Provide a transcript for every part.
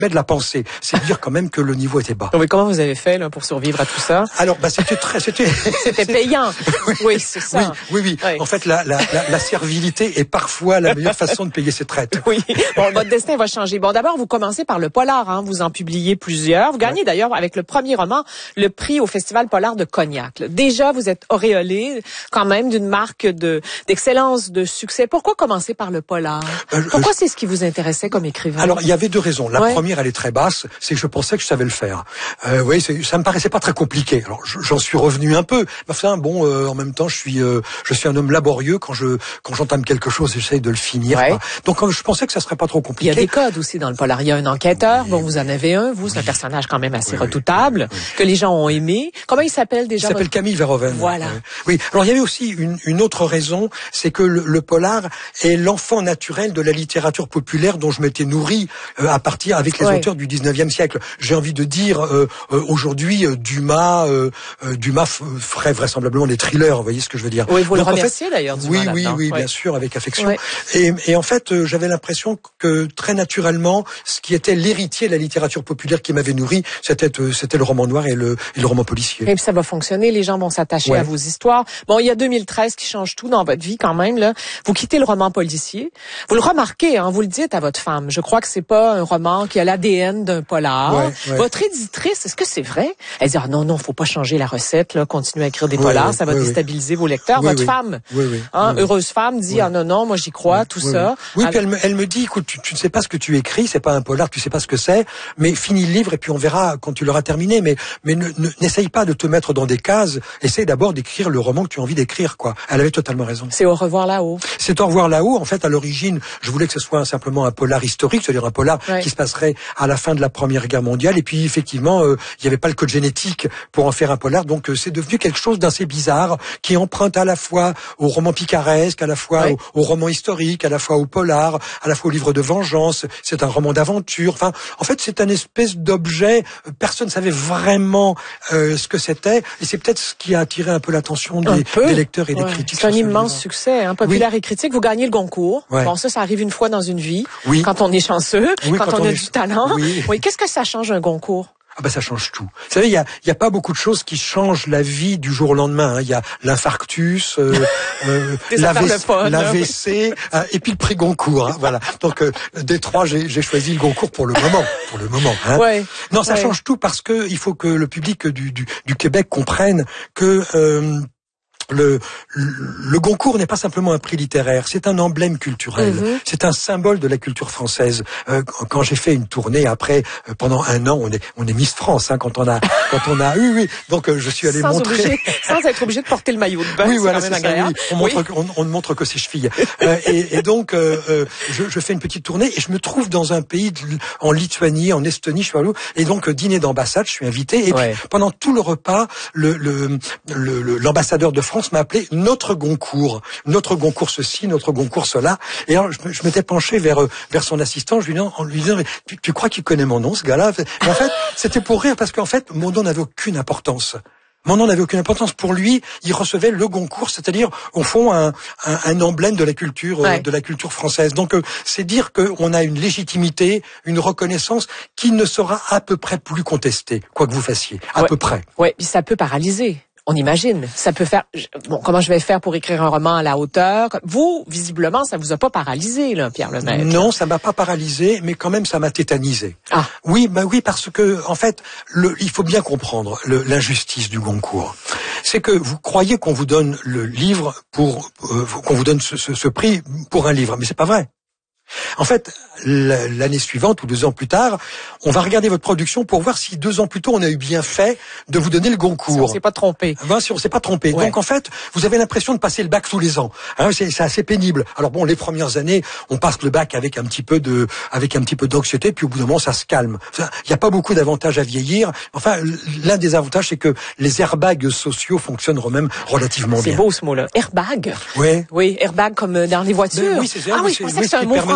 de la pensée. C'est dire quand même que le niveau était bas. Mais comment vous avez fait là pour survivre à tout ça? Alors, c'était payant. Oui, c'est ça. Oui. En fait, la servilité est parfois la meilleure façon de payer ses traites. Oui. Bon, votre destin va changer. Bon, d'abord, vous commencez par le polar, hein. Vous en publiez plusieurs. Vous gagnez d'ailleurs avec le premier roman le prix au Festival Polar de Cognac. Là. Déjà, vous êtes auréolé quand même d'une marque d'excellence, de succès. Pourquoi commencer par le polar? Pourquoi c'est ce qui vous intéressait comme écrivain? Alors, il y avait deux raisons. La première, elle est très basse, c'est que je pensais que je savais le faire. Oui, ça me paraissait pas très compliqué. Alors, j'en suis revenu un peu. Enfin, bon, en même temps, je suis un homme laborieux. Quand j'entame quelque chose, j'essaye de le finir. Ouais. Donc, je pensais que ça serait pas trop compliqué. Il y a des codes aussi dans le polar. Il y a un enquêteur. Bon, vous en avez un. Vous, c'est un personnage quand même assez redoutable que les gens ont aimé. Comment il s'appelle déjà? Il s'appelle Camille Verhoeven. Voilà. Oui. Alors, il y avait aussi une autre raison, c'est que le polar est l'enfant naturel de la littérature populaire dont je m'étais nourri à partir avec les auteurs du 19e siècle. J'ai envie de dire aujourd'hui Dumas ferait vraisemblablement des thrillers, vous voyez ce que je veux dire. Oui, vous le remerciez d'ailleurs Dumas. Oui, bien sûr, avec affection. Ouais. Et en fait, j'avais l'impression que très naturellement, ce qui était l'héritier de la littérature populaire qui m'avait nourri, c'était le roman noir et le roman policier. Et puis ça va fonctionner, les gens vont s'attacher à vos histoires. Bon, il y a 2013 qui change tout dans votre vie quand même là. Vous quittez le roman policier. Vous le remarquez, hein, vous le dites à votre femme. Je crois que c'est pas un roman qui a l'ADN d'un polar. Votre éditrice, est-ce que c'est vrai? Elle dit non, faut pas changer la recette là, continuez à écrire des polars, ça va déstabiliser vos lecteurs. Votre femme, heureuse femme, dit non, moi j'y crois, tout ça. Oui, puis elle me dit écoute, tu ne sais pas ce que tu écris, c'est pas un polar, tu sais pas ce que c'est, mais finis le livre et puis on verra quand tu l'auras terminé. Mais n'essaye pas de te mettre dans des cases. Essaye d'abord d'écrire le roman que tu as envie d'écrire, quoi. Elle avait totalement raison. C'est Au revoir là-haut. C'est Au revoir là-haut. En fait, à l'origine, je voulais que ce soit simplement un polar historique, c'est-à-dire un polar qui se passerait à la fin de la Première Guerre mondiale. Et puis, effectivement, il n'y avait pas le code génétique pour en faire un polar. Donc, c'est devenu quelque chose d'assez bizarre, qui emprunte à la fois au roman picaresque, à la fois au roman historique, à la fois au polar, à la fois au livre de vengeance. C'est un roman d'aventure. Enfin, en fait, c'est un espèce d'objet. Personne ne savait vraiment ce que c'était. Et c'est peut-être ce qui a attiré un peu l'attention des lecteurs et des critiques. C'est un immense succès, hein, populaire et critique. Vous gagnez le Goncourt. Bon, ça arrive une fois dans une vie. Quand on est chanceux, quand on a du talent. Oui. Qu'est-ce que ça change un Goncourt? Ça change tout. Vous savez, il y a pas beaucoup de choses qui changent la vie du jour au lendemain. Il y a l'infarctus, l'AVC, et puis le prix Goncourt. Hein, voilà. Donc des trois, j'ai choisi le Goncourt pour le moment. Hein. Non, ça change tout parce que il faut que le public du Québec comprenne que le Goncourt n'est pas simplement un prix littéraire, c'est un emblème culturel, c'est un symbole de la culture française. Quand j'ai fait une tournée après, pendant un an, on est Miss France, hein, quand on a, donc je suis allé montrer, sans être obligé de porter le maillot de bain. Oui, voilà, c'est agréable. Ça, on ne montre que ses chevilles. Et donc, je fais une petite tournée et je me trouve dans un pays en Lituanie, en Estonie, je suis allé, et donc dîner d'ambassade, je suis invité, et puis pendant tout le repas, l'ambassadeur de France m'a appelé notre Goncourt ceci, notre Goncourt cela. Et alors, je m'étais penché vers son assistant, en lui disant, tu crois qu'il connaît mon nom, ce gars-là? Et en fait, c'était pour rire, parce qu'en fait, mon nom n'avait aucune importance. Pour lui, il recevait le Goncourt, c'est-à-dire, au fond, un emblème de la culture, française. Donc, c'est dire qu'on a une légitimité, une reconnaissance qui ne sera à peu près plus contestée, quoi que vous fassiez. À peu près. Ouais, puis ça peut paralyser. On imagine. Ça peut faire... comment je vais faire pour écrire un roman à la hauteur? Vous, visiblement, ça vous a pas paralysé, là, Pierre Lemaitre. Non, ça m'a pas paralysé, mais quand même, ça m'a tétanisé. Ah. Oui, parce que, en fait, il faut bien comprendre l'injustice du Goncourt. C'est que vous croyez qu'on vous donne le livre qu'on vous donne ce prix pour un livre, mais c'est pas vrai. En fait, l'année suivante ou 2 ans plus tard, on va regarder votre production pour voir si 2 ans plus tôt on a eu bien fait de vous donner le Goncourt. Si on s'est pas trompé. Si on s'est pas trompé. Donc en fait, vous avez l'impression de passer le bac tous les ans. C'est assez pénible. Alors bon, les premières années, on passe le bac avec un petit peu d'anxiété, puis au bout d'un moment, ça se calme. Il n'y a pas beaucoup d'avantages à vieillir. Enfin, l'un des avantages, c'est que les airbags sociaux fonctionnent même relativement bien. C'est beau ce mot-là. Airbag. Oui. Oui, airbag comme dans les voitures. Oui, c'est ça. Je pensais que c'était un mot français.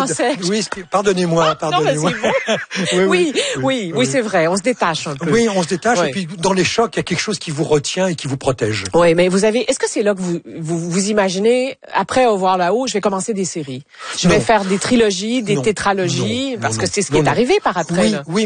pensais. Oui, pardonnez-moi. Non, mais c'est bon. Oui, c'est vrai. On se détache un peu. Oui, on se détache. Et puis, dans les chocs, il y a quelque chose qui vous retient et qui vous protège. Oui, mais est-ce que c'est là que vous imaginez, après Au revoir là-haut, je vais commencer des séries? Je vais faire des trilogies, des tétralogies, parce que c'est ce qui est arrivé par après. Oui,